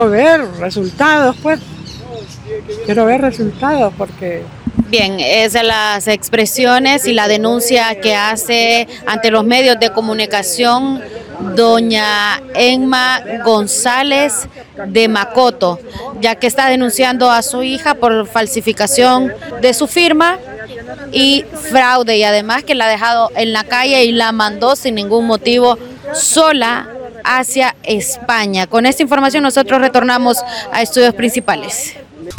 Ver resultados, pues. Quiero ver resultados porque Bien, es de las expresiones y la denuncia que hace ante los medios de comunicación doña Emma González de Macoto, ya que está denunciando a su hija por falsificación de su firma y fraude, y además que la ha dejado en la calle y la mandó sin ningún motivo sola hacia España. Con esta información nosotros retornamos a estudios principales.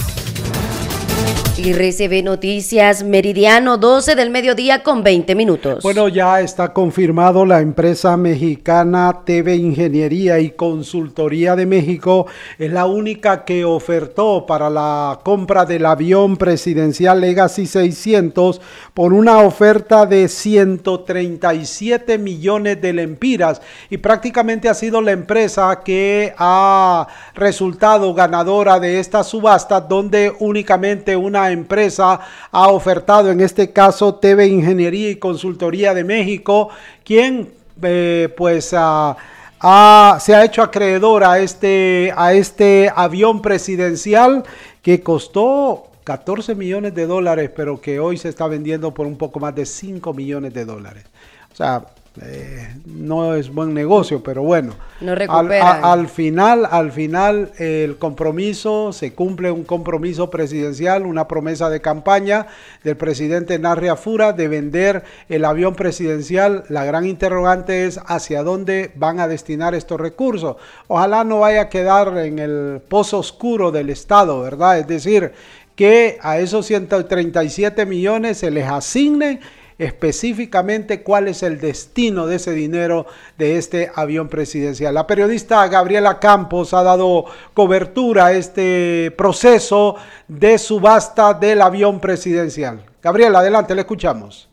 RCB Noticias, meridiano 12 del mediodía con 20 minutos. Bueno, ya está confirmado, la empresa mexicana TV Ingeniería y Consultoría de México es la única que ofertó para la compra del avión presidencial Legacy 600 por una oferta de 137 millones de lempiras, y prácticamente ha sido la empresa que ha resultado ganadora de esta subasta, donde únicamente una empresa ha ofertado, en este caso TV Ingeniería y Consultoría de México, quien se ha hecho acreedor a este avión presidencial que costó 14 millones de dólares, pero que hoy se está vendiendo por un poco más de 5 millones de dólares. O sea, no es buen negocio, pero bueno, no recupera. Al final el compromiso se cumple, un compromiso presidencial, una promesa de campaña del presidente Narri Afura de vender el avión presidencial. La gran interrogante es hacia dónde van a destinar estos recursos. Ojalá no vaya a quedar en el pozo oscuro del Estado, ¿verdad? Es decir, que a esos 137 millones se les asigne específicamente cuál es el destino de ese dinero de este avión presidencial. La periodista Gabriela Campos ha dado cobertura a este proceso de subasta del avión presidencial. Gabriela, adelante, le escuchamos.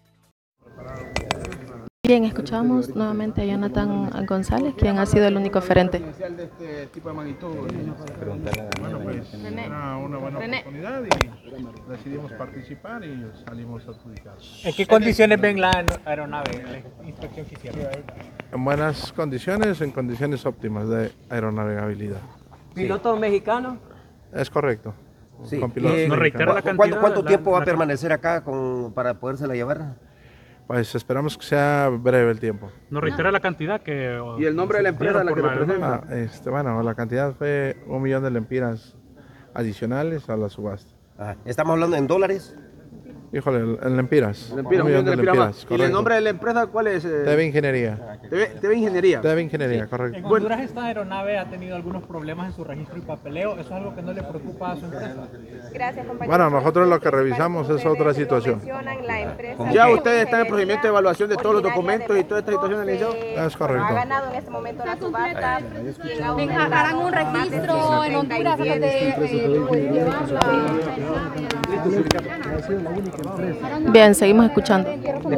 Bien, escuchamos nuevamente a Jonathan González, quien ha sido el único oferente. Bueno, pues era una buena oportunidad y decidimos participar y salimos adjudicados. ¿En qué condiciones ven la aeronave, la inspección que hicieron? En buenas condiciones, en condiciones óptimas de aeronavegabilidad. ¿Piloto mexicano? Es correcto. Sí. Con pilotos ¿Nos reitera la cantidad? ¿Cuánto tiempo va a permanecer acá para podérsela llevar? Pues esperamos que sea breve el tiempo. ¿Nos reitera la cantidad que... ¿Y el nombre de la empresa a la que representa? Bueno, la cantidad fue 1 millón de lempiras adicionales a la subasta. ¿Estamos hablando en dólares? Híjole, en lempiras. Lempiras, 1 millón de lempiras más. ¿Y el nombre de la empresa cuál es? TV Ingeniería. TV Ingeniería. TV Ingeniería, sí. Correcto. En Honduras esta aeronave ha tenido algunos problemas en su registro y papeleo. ¿Eso es algo que no le preocupa a su empresa? Gracias, compañero. Bueno, nosotros lo que revisamos es otra situación. Ya ustedes están en el procedimiento de evaluación de todos los documentos y toda esta situación analizada. Es correcto. Ha ganado en este momento la subasta. ¿Harán un registro en Honduras antes de Bien, seguimos escuchando.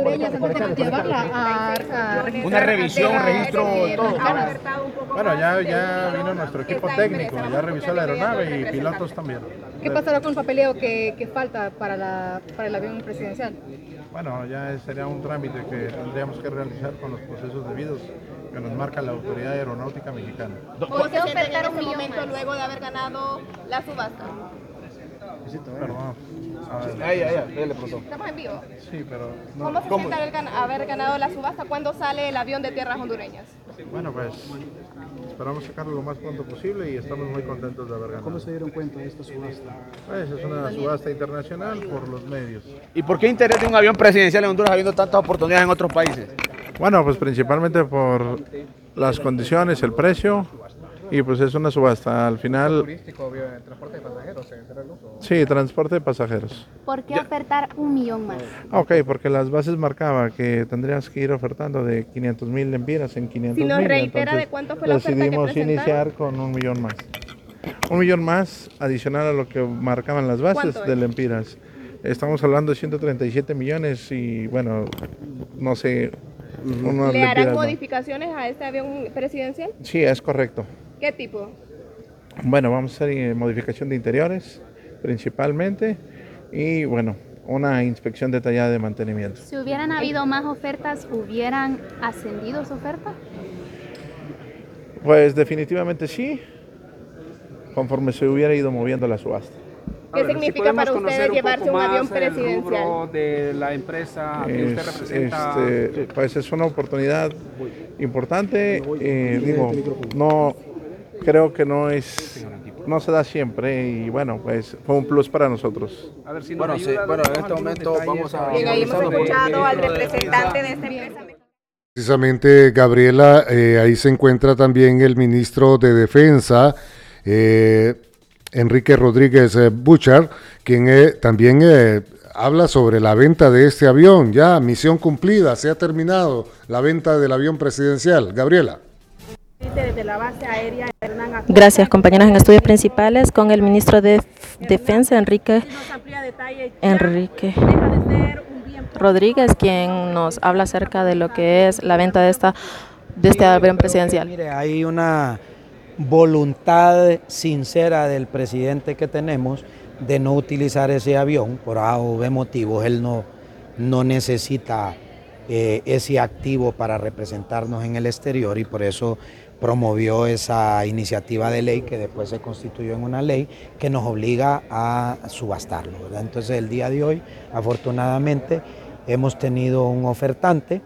Una revisión, un registro, todo. Bueno, ya vino nuestro equipo técnico, ya revisó la aeronave y pilotos también. ¿Qué pasará con el papeleo que falta para el avión presidencial? Bueno, ya sería un trámite que tendríamos que realizar con los procesos debidos que nos marca la Autoridad Aeronáutica Mexicana. ¿Por qué ofertar en ese momento luego de haber ganado la subasta? Perdón. Ahí le preguntó. ¿Estamos en vivo? Sí, pero... ¿Cómo se siente haber ganado la subasta? ¿Cuándo sale el avión de tierras hondureñas? Bueno, pues esperamos sacarlo lo más pronto posible y estamos muy contentos de haber ganado. ¿Cómo se dieron cuenta de esta subasta? Pues es una subasta internacional por los medios. ¿Y por qué interés de un avión presidencial en Honduras habiendo tantas oportunidades en otros países? Bueno, pues principalmente por las condiciones, el precio. Y pues es una subasta, al final... ¿Turístico, transporte de pasajeros? ¿Será el uso? Sí, transporte de pasajeros. ¿Por qué ofertar 1 millón más? Ok, porque las bases marcaba que tendrías que ir ofertando de 500,000 lempiras en 500,000. Si nos reitera de cuánto fue la oferta que decidimos presentaron. iniciar con 1 millón más. 1 millón más adicional a lo que marcaban las bases de lempiras. Estamos hablando de 137 millones y bueno, no sé... ¿Le harán modificaciones a este avión presidencial? Sí, es correcto. ¿Qué tipo? Bueno, vamos a hacer modificación de interiores principalmente y bueno, una inspección detallada de mantenimiento. Si hubieran habido más ofertas, ¿hubieran ascendido su oferta? Pues definitivamente sí, conforme se hubiera ido moviendo la subasta. ¿Qué significa para ustedes llevarse un avión presidencial? De la empresa que usted representa. Pues es una oportunidad importante. No creo que no se da siempre y bueno, pues fue un plus para nosotros. A ver si en este momento vamos a... Bien, ahí hemos escuchado al representante de esta empresa. Precisamente, Gabriela, ahí se encuentra también el ministro de Defensa, Enrique Rodríguez Buchar, quien también habla sobre la venta de este avión. Ya, misión cumplida, se ha terminado la venta del avión presidencial. Gabriela. Desde la base aérea Hernán Acosta. Gracias, compañeros. En estudios principales con el ministro de Defensa, Enrique Rodríguez, quien nos habla acerca de lo que es la venta de este avión presidencial. Mire, hay una voluntad sincera del presidente que tenemos de no utilizar ese avión por A o B motivos. Él no necesita ese activo para representarnos en el exterior y por eso promovió esa iniciativa de ley que después se constituyó en una ley que nos obliga a subastarlo, ¿verdad? Entonces el día de hoy, afortunadamente, hemos tenido un ofertante.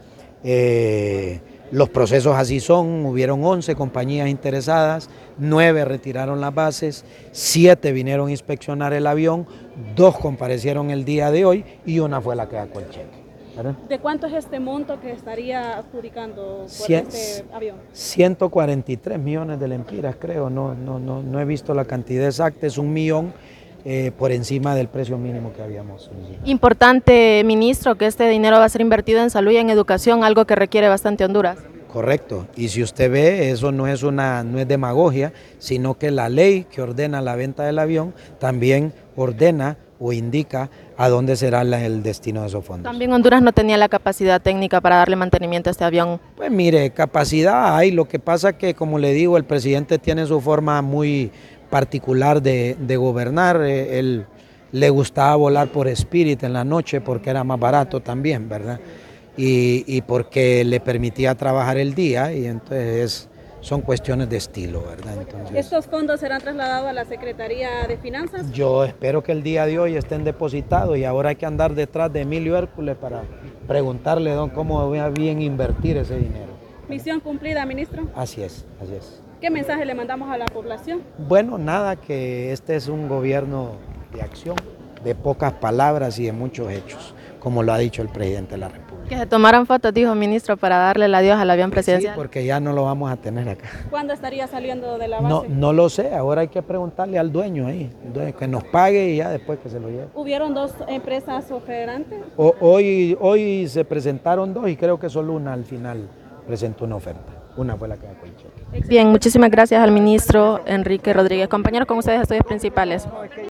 Los procesos así son, hubieron 11 compañías interesadas, 9 retiraron las bases, 7 vinieron a inspeccionar el avión, 2 comparecieron el día de hoy y una fue la que sacó el cheque, ¿verdad? ¿De cuánto es este monto que estaría adjudicando por este avión? 143 millones de lempiras, creo, no he visto la cantidad exacta, es 1 millón por encima del precio mínimo que habíamos solicitado. Importante, ministro, que este dinero va a ser invertido en salud y en educación, algo que requiere bastante Honduras. Correcto, y si usted ve, eso no es demagogia, sino que la ley que ordena la venta del avión también ordena o indica a dónde será el destino de esos fondos. También Honduras no tenía la capacidad técnica para darle mantenimiento a este avión. Pues mire, capacidad hay, lo que pasa que, como le digo, el presidente tiene su forma muy particular de gobernar. Él le gustaba volar por Spirit en la noche porque era más barato también, ¿verdad? Y porque le permitía trabajar el día y entonces son cuestiones de estilo, ¿verdad? Entonces, ¿estos fondos serán trasladados a la Secretaría de Finanzas? Yo espero que el día de hoy estén depositados y ahora hay que andar detrás de Emilio Hércules para preguntarle cómo va bien invertir ese dinero. Misión cumplida, ministro. Así es, así es. ¿Qué mensaje le mandamos a la población? Bueno, nada, que este es un gobierno de acción, de pocas palabras y de muchos hechos, como lo ha dicho el presidente de la República. Que se tomaran fotos, dijo ministro, para darle el adiós al avión presidencial. Sí, porque ya no lo vamos a tener acá. ¿Cuándo estaría saliendo de la base? No lo sé, ahora hay que preguntarle al dueño ahí, que nos pague y ya después que se lo lleve. ¿Hubieron 2 empresas oferentes? Hoy se presentaron 2 y creo que solo una al final presentó una oferta. Una fue la que sacó el cheque. Bien, muchísimas gracias al ministro Enrique Rodríguez. Compañeros, con ustedes estudios principales.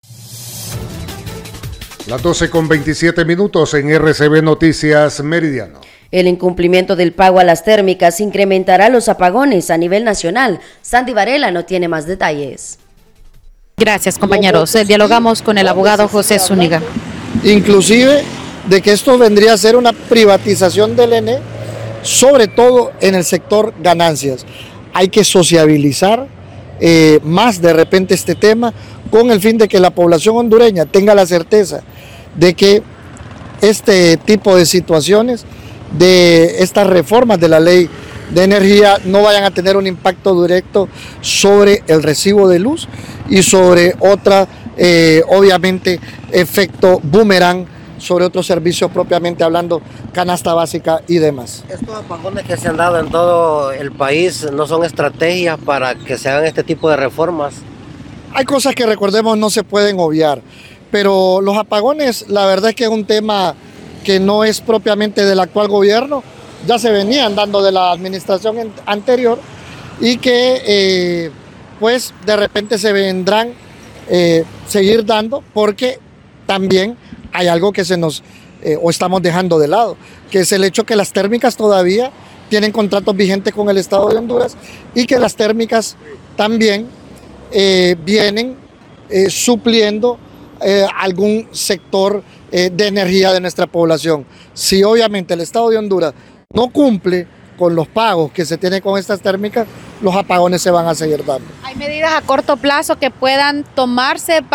Las 12:27 en RCB Noticias Meridiano. El incumplimiento del pago a las térmicas incrementará los apagones a nivel nacional. Sandy Varela no tiene más detalles. Gracias, compañeros. Dialogamos con el abogado José Zúñiga. Inclusive de que esto vendría a ser una privatización del ENE, sobre todo en el sector ganancias. Hay que sociabilizar más de repente este tema con el fin de que la población hondureña tenga la certeza de que este tipo de situaciones, de estas reformas de la ley de energía no vayan a tener un impacto directo sobre el recibo de luz y sobre otra, obviamente, efecto boomerang sobre otros servicios propiamente hablando, canasta básica y demás. Estos apagones que se han dado en todo el país no son estrategias para que se hagan este tipo de reformas. Hay cosas que, recordemos, no se pueden obviar, pero los apagones, la verdad es que es un tema que no es propiamente del actual gobierno, ya se venían dando de la administración anterior y que pues de repente se vendrán seguir dando porque también hay algo que se nos o estamos dejando de lado, que es el hecho que las térmicas todavía tienen contratos vigentes con el Estado de Honduras y que las térmicas también vienen supliendo algún sector de energía de nuestra población. Si obviamente el Estado de Honduras no cumple con los pagos que se tienen con estas térmicas, los apagones se van a seguir dando. ¿Hay medidas a corto plazo que puedan tomarse